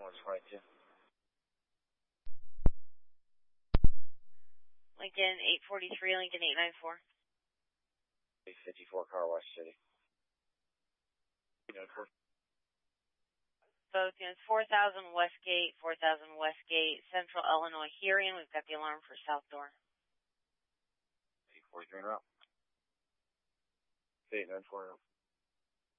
122. Lincoln 843, Lincoln 894. 854 Car Wash City. 894. Both units, 4000 Westgate, 4000 Westgate, Central Illinois hearing. We've got the alarm for South Door. 843 en route. 894 en route.